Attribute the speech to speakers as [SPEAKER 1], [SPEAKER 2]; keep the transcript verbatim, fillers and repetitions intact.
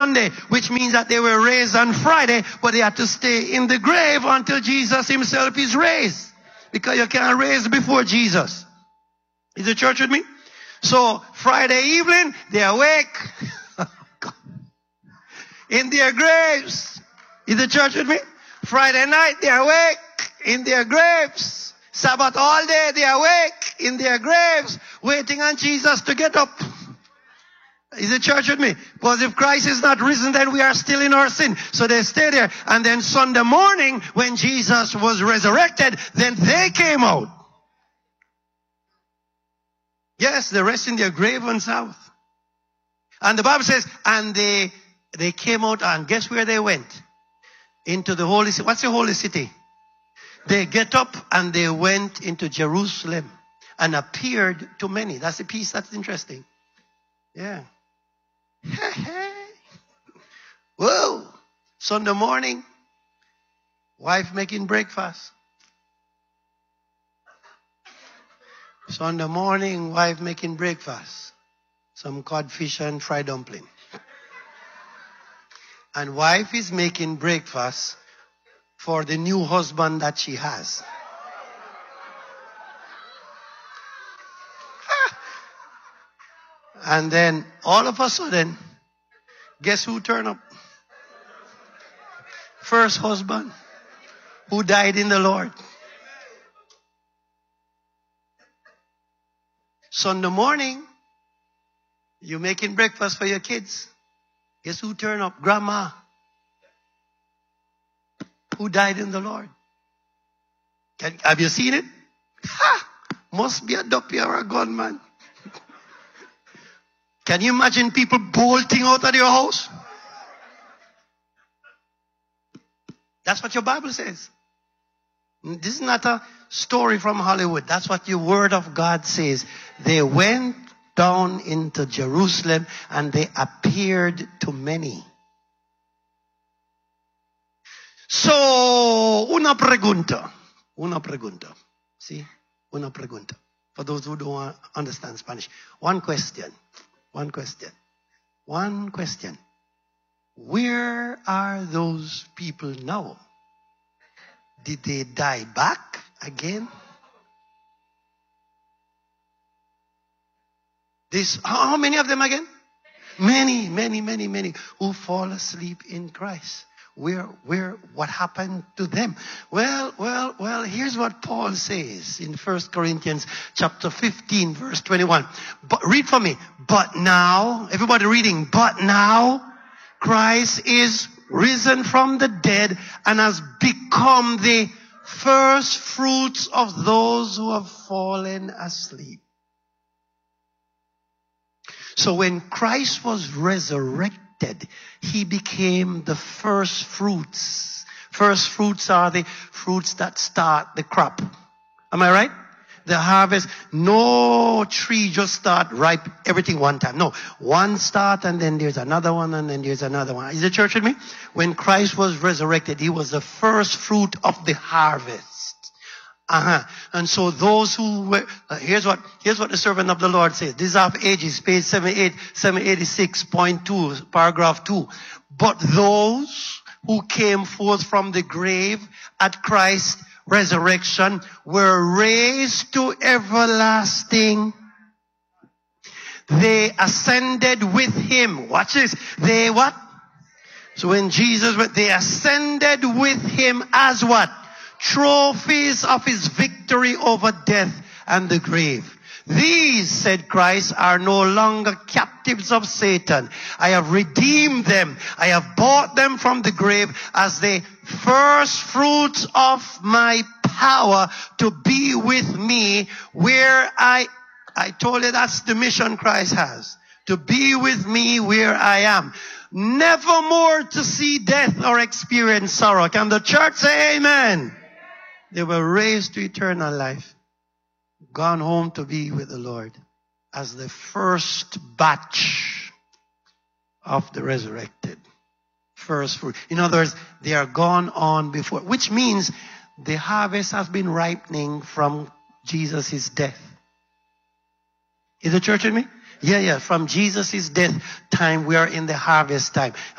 [SPEAKER 1] Sunday, which means that they were raised on Friday, but they had to stay in the grave until Jesus himself is raised. Because you can't raise before Jesus. Is the church with me? So, Friday evening, they awake in their graves. Is the church with me? Friday night, they awake in their graves. Sabbath all day, they awake in their graves, waiting on Jesus to get up. Is the church with me? Because if Christ is not risen, then we are still in our sin. So they stay there. And then Sunday morning, when Jesus was resurrected, then they came out. Yes, they rest in their grave on Sabbath. And the Bible says, and they, they came out, and guess where they went? Into the holy city. What's the holy city? They get up and they went into Jerusalem and appeared to many. That's a piece that's interesting. Yeah. Hey, hey. Whoa. Sunday morning, wife making breakfast. Sunday morning, wife making breakfast. Some codfish and fried dumpling. And wife is making breakfast for the new husband that she has. And then all of a sudden, guess who turned up? First husband who died in the Lord. Sunday morning, you're making breakfast for your kids. Guess who turned up? Grandma, who died in the Lord. Can, have you seen it? Ha! Must be a duppy or a gunman. Can you imagine people bolting out of your house? That's what your Bible says. This is not a story from Hollywood. That's what your word of God says. They went down into Jerusalem and they appeared to many. So, una pregunta. Una pregunta. See? Una pregunta. For those who don't understand Spanish. One question. One question. One question. Where are those people now? Did they die back again? This, how many of them again? Many, many, many, many who fall asleep in Christ. Where, where, what happened to them? Well, well, well, here's what Paul says in First Corinthians chapter fifteen, verse twenty-one. But read for me. But now, everybody reading, but now Christ is risen from the dead and has become the first fruits of those who have fallen asleep. So when Christ was resurrected, he became the first fruits. First fruits are the fruits that start the crop. Am I right? The harvest. No tree just start ripe everything one time. No. One start and then there's another one and then there's another one. Is the church with me? When Christ was resurrected, he was the first fruit of the harvest. Uh-huh. And so those who were, uh, here's what, here's what the servant of the Lord says. This is of Ages, page seven eighty-six point two, paragraph two. But those who came forth from the grave at Christ's resurrection were raised to everlasting. They ascended with him. Watch this. They what? So when Jesus went, they ascended with him as what? Trophies of his victory over death and the grave. These, said Christ, are no longer captives of Satan. I have redeemed them. I have bought them from the grave as the first fruits of my power to be with me where I, I told you that's the mission Christ has. To be with me where I am. Never more to see death or experience sorrow. Can the church say amen? They were raised to eternal life, gone home to be with the Lord as the first batch of the resurrected. First fruit. In other words, they are gone on before, which means the harvest has been ripening from Jesus' death. Is the church with me? Yeah, yeah. From Jesus' death time, we are in the harvest time.